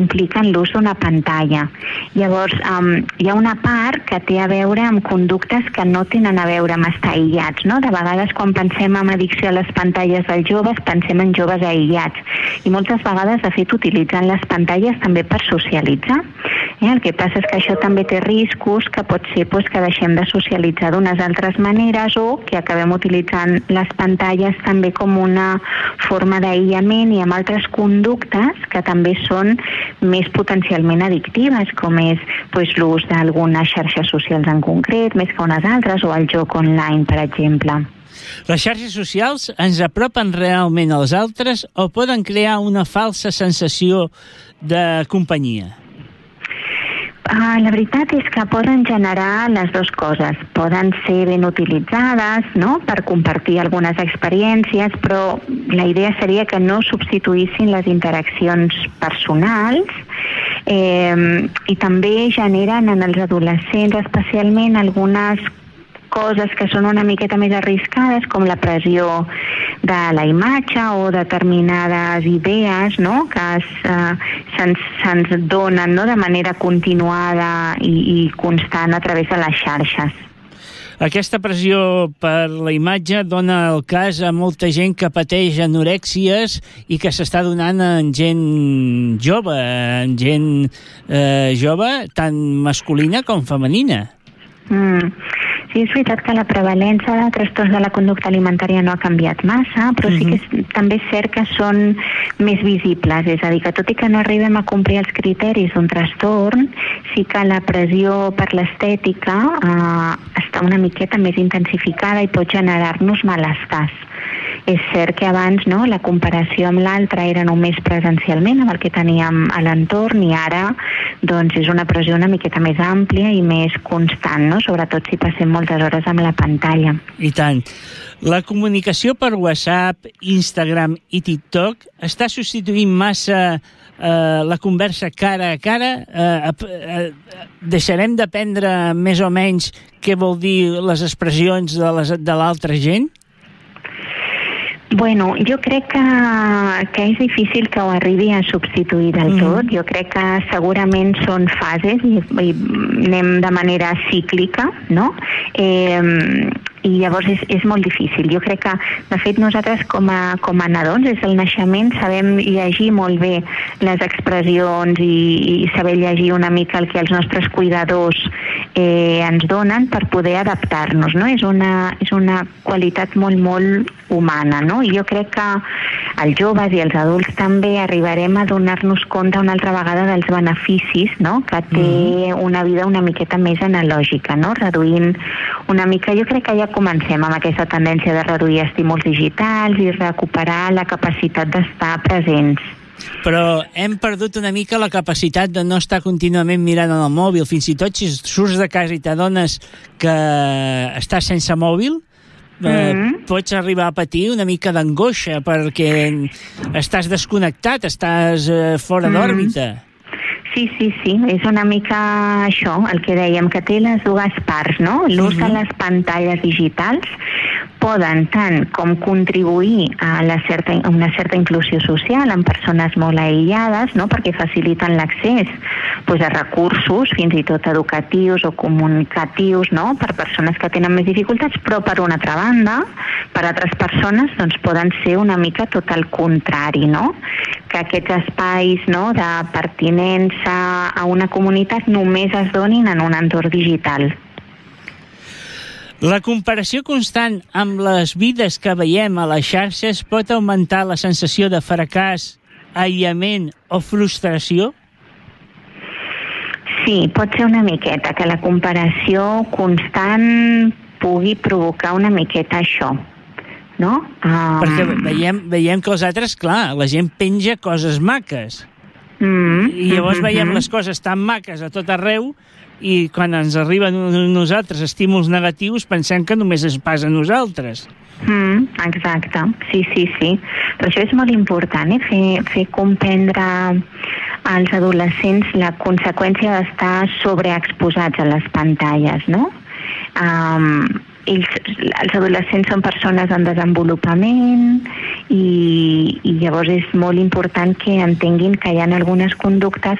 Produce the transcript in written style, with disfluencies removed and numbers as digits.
impliquen l'ús d'una pantalla. Llavors, hi ha una part que té a veure amb conductes que no tenen a veure amb estar aïllats, no? De vegades, quan pensem en addicció a les pantalles dels joves, pensem en joves aïllats. I moltes vegades, de fet, utilitzen les pantalles també per socialitzar. El que passa és que això també té riscos, que pot ser que deixem de socialitzar d'unes altres maneres o que acabem utilitzant les pantalles també com una forma d'aïllament i amb altres conductes que també són més potencialment addictives, com és l'ús d'algunes xarxes socials en concret, més que unes altres, o el joc online, per exemple. Les xarxes socials ens apropen realment als altres o poden crear una falsa sensació de companyia? La veritat és que poden generar les dues coses. Poden ser ben utilitzades, no?, per compartir algunes experiències, però la idea seria que no substituïssin les interaccions personals i també generen en els adolescents especialment algunes coses que són una miqueta més arriscades, com la pressió de la imatge o determinades idees, no?, que se'ns donen, no?, de manera continuada i constant a través de les xarxes. Aquesta pressió per la imatge dona el cas a molta gent que pateix anorèxies i que s'està donant en gent jove, tant masculina com femenina. Sí, és veritat que la prevalença de trastorns de la conducta alimentària no ha canviat massa, però sí que també és cert que són més visibles. És a dir, que tot i que no arribem a complir els criteris d'un trastorn, sí que la pressió per l'estètica està una miqueta més intensificada i pot generar-nos malestars. És cert que abans, no, la comparació amb l'altre era només presencialment, amb el que teníem a l'entorn, i ara doncs, és una pressió una miqueta més àmplia i més constant, no? Sobretot si passem moltes hores amb la pantalla. I tant. La comunicació per WhatsApp, Instagram i TikTok està substituint massa la conversa cara a cara? Deixarem d'aprendre més o menys què vol dir les expressions de l'altra gent? Bueno, jo crec que és difícil que ho arribi a substituir del tot. Jo crec que segurament són fases i anem de manera cíclica, no? I llavors és molt difícil. Jo crec que, de fet, nosaltres com a nadons, des del naixement, sabem llegir molt bé les expressions i saber llegir una mica el que els nostres cuidadors ens donen per poder adaptar-nos, no? És una qualitat molt, molt humana, no? I jo crec que els joves i els adults també arribarem a donar-nos compte una altra vegada dels beneficis, no?, que té una vida una miqueta més analògica, no? Reduint una mica, jo crec que ja comencem amb aquesta tendència de reduir estímuls digitals i recuperar la capacitat d'estar presents. Però hem perdut una mica la capacitat de no estar contínuament mirant en el mòbil. Fins i tot si surts de casa i t'adones que estàs sense mòbil, pots arribar a patir una mica d'angoixa perquè estàs desconnectat, estàs fora d'òrbita. Sí, és una mica això, el que dèiem, que té les dues parts, no? L'ús de les pantalles digitals poden tant com contribuir a una certa inclusió social en persones molt aïllades, no?, perquè faciliten l'accés a recursos, fins i tot educatius o comunicatius, no?, per persones que tenen més dificultats, però per una altra banda, per altres persones, doncs poden ser una mica tot el contrari, no?, que aquests espais, no?, de pertinença a una comunitat només es donin en un entorn digital. La comparació constant amb les vides que veiem a les xarxes pot augmentar la sensació de fracàs, aïllament o frustració? Sí, pot ser una miqueta, que la comparació constant pugui provocar una miqueta això, no? Perquè veiem que els altres, clar, la gent penja coses maques. I llavors veiem les coses tan maques a tot arreu i quan ens arriben a nosaltres estímuls negatius pensem que només es passa a nosaltres. Exacte, sí. Per això és molt important, fer comprendre als adolescents la conseqüència d'estar sobreexposats a les pantalles, no? Els adolescents són persones en desenvolupament i llavors és molt important que entenguin que hi ha algunes conductes